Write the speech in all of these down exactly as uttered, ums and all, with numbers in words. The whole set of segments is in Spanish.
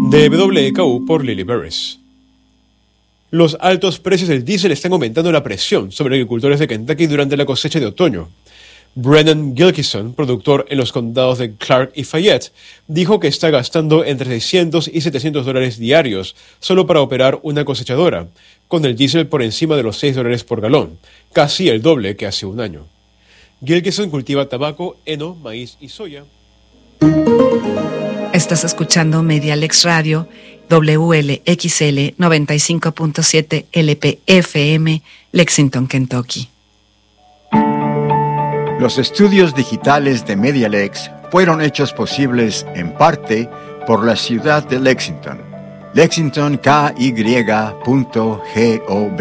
De W K U por Lily Beres. Los altos precios del diésel están aumentando la presión sobre agricultores de Kentucky durante la cosecha de otoño. Brennan Gilkison, productor en los condados de Clark y Fayette, dijo que está gastando entre seiscientos y setecientos dólares diarios solo para operar una cosechadora, con el diésel por encima de los seis dólares por galón, casi el doble que hace un año. Gilkison cultiva tabaco, heno, maíz y soya. Estás escuchando Medialex Radio, W L X L noventa y cinco punto siete L P F M, Lexington, Kentucky. Los estudios digitales de Medialex fueron hechos posibles en parte por la ciudad de Lexington. Lexington K Y punto gov.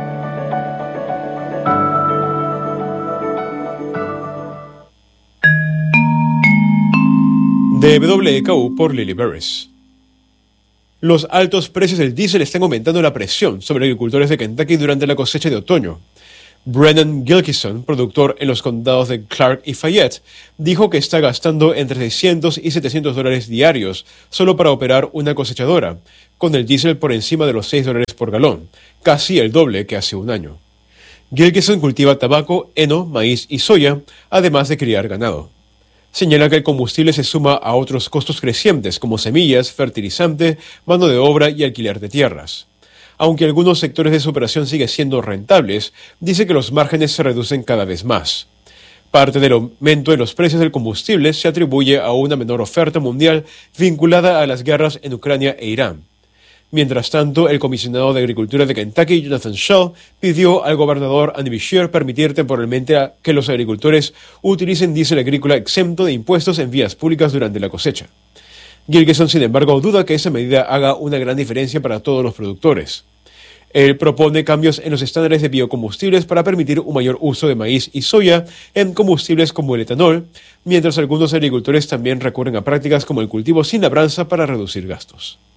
De W K U por Lily Beres. Los altos precios del diésel están aumentando la presión sobre agricultores de Kentucky durante la cosecha de otoño. Brennan Gilkison, productor en los condados de Clark y Fayette, dijo que está gastando entre seiscientos y setecientos dólares diarios solo para operar una cosechadora, con el diésel por encima de los seis dólares por galón, casi el doble que hace un año. Gilkison cultiva tabaco, heno, maíz y soya, además de criar ganado. Señala que el combustible se suma a otros costos crecientes como semillas, fertilizante, mano de obra y alquiler de tierras. Aunque algunos sectores de su operación siguen siendo rentables, dice que los márgenes se reducen cada vez más. Parte del aumento en los precios del combustible se atribuye a una menor oferta mundial vinculada a las guerras en Ucrania e Irán. Mientras tanto, el comisionado de Agricultura de Kentucky, Jonathan Shaw, pidió al gobernador Andy Beshear permitir temporalmente a que los agricultores utilicen diésel agrícola exento de impuestos en vías públicas durante la cosecha. Gilkison, sin embargo, duda que esa medida haga una gran diferencia para todos los productores. Él propone cambios en los estándares de biocombustibles para permitir un mayor uso de maíz y soya en combustibles como el etanol, mientras algunos agricultores también recurren a prácticas como el cultivo sin labranza para reducir gastos.